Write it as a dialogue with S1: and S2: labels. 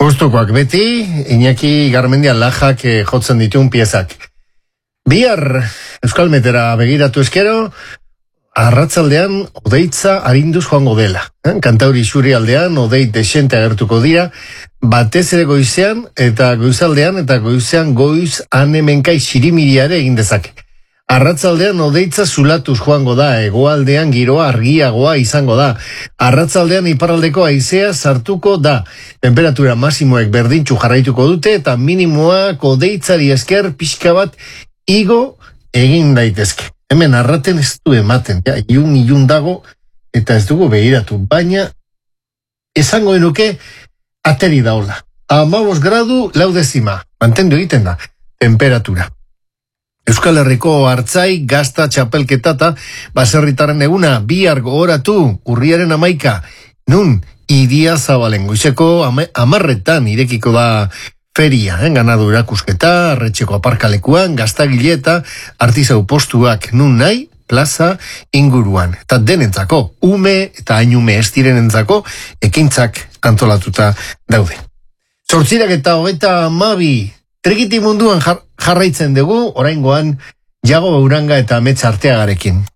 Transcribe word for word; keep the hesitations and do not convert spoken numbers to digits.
S1: Gustukoak beti, Iñaki Garmendia Lajak eh, jotzen ditun piezak. Bihar Euskal Metera begiratu eskero, arratzaldean odeitza arinduz joango dela. Eh? Kantauri xuri aldean odeit desente agertuko dira, batez ere goizean eta goizaldean eta goizean goiz anemenkai xirimiriare egin dezake. Arratzaldean odeitza zulatuz joango da, hegoaldean giroa argiagoa izango da. Arratzaldean iparraldeko haizea sartuko da. Temperatura masimoek berdintxu jarraituko dute eta minimoak odeitzari esker pixka bat igo egin daitezke. Hemen arraten ez du ematen, ja, ilun ilun dago eta ez dugu behiratu, baina esango enuke ateri da hola. Amabos gradu laudezima, mantendu egiten da, temperatura. Euskal Herriko hartzai gazta txapelketata baserritaren eguna bihar gogoratu urriaren amaika. Nun, idia zabalen goizeko amarretan irekiko da feria, eh? Ganadu erakusketa, arretxeko aparkalekuan, gaztagile eta artizau postuak nun nahi, plaza inguruan. Eta denentzako, ume eta hainume ez direnentzako, ekintzak antolatuta daude. Zortzirak eta hogeita amabi trikiti munduan jar, jarraitzen dugu, oraingoan Jago Uranga eta Ametsa Arteagarekin.